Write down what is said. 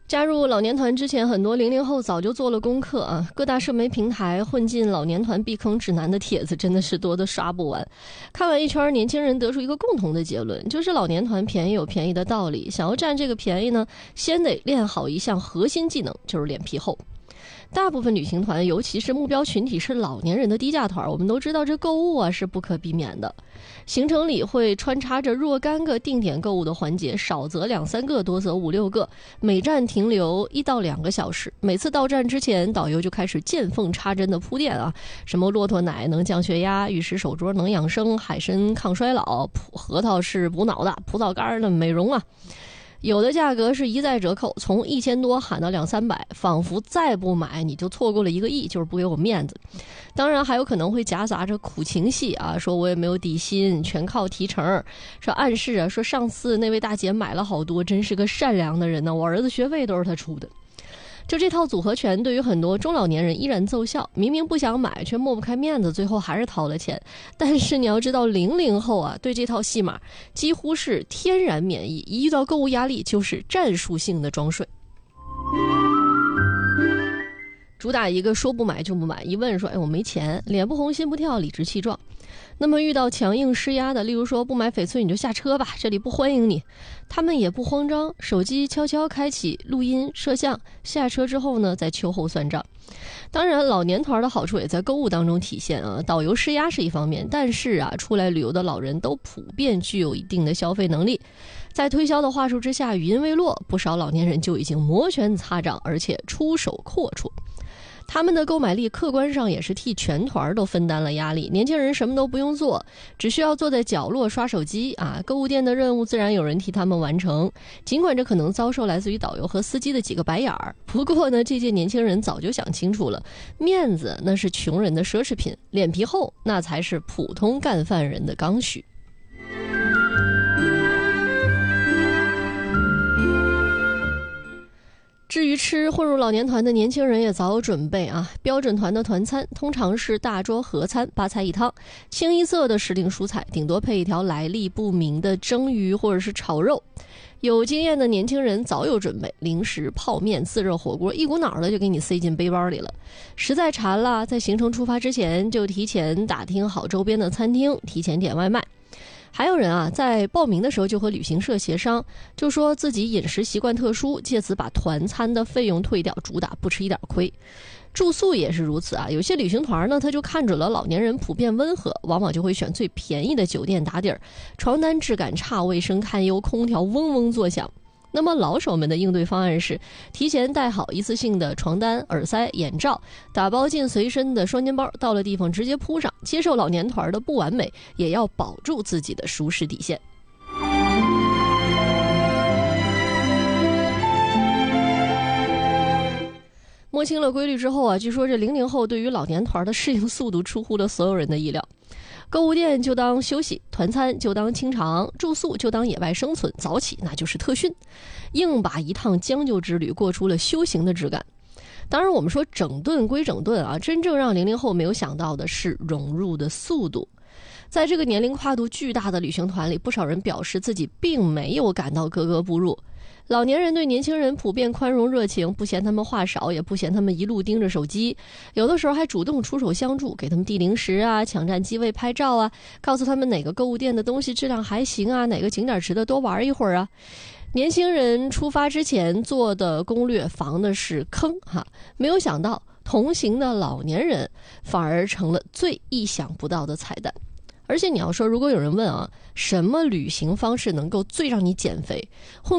加入老年团之前，很多00后早就做了功课啊。各大社媒平台混进老年团避坑指南的帖子真的是多得刷不完。看完一圈，年轻人得出一个共同的结论，就是老年团便宜有便宜的道理。想要占这个便宜呢，先得练好一项核心技能，就是脸皮厚。大部分旅行团，尤其是目标群体是老年人的低价团，我们都知道这购物啊是不可避免的。行程里会穿插着若干个定点购物的环节，少则2-3个，多则5-6个，每站停留1到2个小时。每次到站之前，导游就开始见缝插针的铺垫啊，什么骆驼奶能降血压，玉石手镯能养生，海参抗衰老，核桃是补脑的，葡萄干的美容啊。有的价格是一再折扣，从1000多喊到200-300，仿佛再不买你就错过了1个亿，就是不给我面子。当然还有可能会夹杂着苦情戏啊，说我也没有底薪，全靠提成，说暗示啊，说上次那位大姐买了好多，真是个善良的人呢，我儿子学费都是她出的。就这套组合拳对于很多中老年人依然奏效，明明不想买却抹不开面子，最后还是掏了钱。但是你要知道00后啊，对这套戏码几乎是天然免疫，一遇到购物压力就是战术性的装睡。主打一个说不买就不买，一问说我没钱，脸不红心不跳，理直气壮。那么遇到强硬施压的，例如说不买翡翠你就下车吧，这里不欢迎你，他们也不慌张，手机悄悄开启录音摄像，下车之后呢再秋后算账。当然老年团的好处也在购物当中体现啊，导游施压是一方面，但是啊出来旅游的老人都普遍具有一定的消费能力，在推销的话术之下，语音未落，不少老年人就已经摩拳擦掌，而且出手阔绰。他们的购买力客观上也是替全团都分担了压力，年轻人什么都不用做，只需要坐在角落刷手机啊，购物店的任务自然有人替他们完成，尽管这可能遭受来自于导游和司机的几个白眼儿。不过呢，这届年轻人早就想清楚了，面子那是穷人的奢侈品，脸皮厚那才是普通干饭人的刚需。至于吃，混入老年团的年轻人也早有准备啊。标准团的团餐通常是大桌合餐，8菜1汤，清一色的时令蔬菜，顶多配一条来历不明的蒸鱼或者是炒肉。有经验的年轻人早有准备，零食、泡面、自热火锅，一股脑的就给你塞进背包里了。实在馋了，在行程出发之前就提前打听好周边的餐厅，提前点外卖。还有人啊，在报名的时候就和旅行社协商，就说自己饮食习惯特殊，借此把团餐的费用退掉，主打不吃一点亏。住宿也是如此啊，有些旅行团呢，他就看准了老年人普遍温和，往往就会选最便宜的酒店打底儿，床单质感差，卫生堪忧，空调嗡嗡作响。那么老手们的应对方案是提前带好一次性的床单、耳塞、眼罩，打包进随身的双肩包，到了地方直接铺上，接受老年团的不完美，也要保住自己的舒适底线。摸清了规律之后啊，据说这00后对于老年团的适应速度出乎了所有人的意料。购物店就当休息，团餐就当清场，住宿就当野外生存，早起那就是特训，硬把一趟将就之旅过出了修行的质感。当然我们说整顿归整顿啊，真正让00后没有想到的是融入的速度。在这个年龄跨度巨大的旅行团里，不少人表示自己并没有感到格格不入。老年人对年轻人普遍宽容热情，不嫌他们话少，也不嫌他们一路盯着手机，有的时候还主动出手相助，给他们递零食啊，抢占机位拍照啊，告诉他们哪个购物店的东西质量还行啊，哪个景点值得多玩一会儿啊。年轻人出发之前做的攻略防的是坑哈，没有想到同行的老年人反而成了最意想不到的彩蛋。而且你要说，如果有人问啊，什么旅行方式能够最让你减肥，